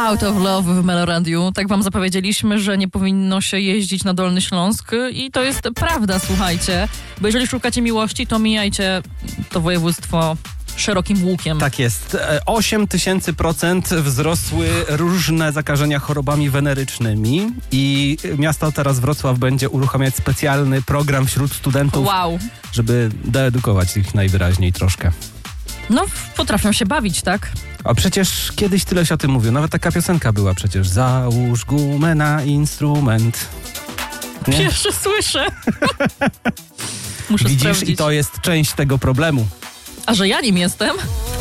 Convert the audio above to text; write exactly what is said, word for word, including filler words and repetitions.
Out of Love w Melorandiu. Tak wam zapowiedzieliśmy, że nie powinno się jeździć na Dolny Śląsk i to jest prawda, słuchajcie. Bo jeżeli szukacie miłości, to mijajcie to województwo szerokim łukiem. Tak jest. osiem tysięcy procent wzrosły różne zakażenia chorobami wenerycznymi i miasto teraz Wrocław będzie uruchamiać specjalny program wśród studentów, Wow. żeby doedukować ich najwyraźniej troszkę. No, potrafią się bawić, tak? A przecież kiedyś tyle się o tym mówił. Nawet taka piosenka była przecież. Załóż gumę na instrument. Nie? Pierwsze słyszę. Muszę Widzisz, sprawdzić. i to jest część tego problemu. A że ja nim jestem?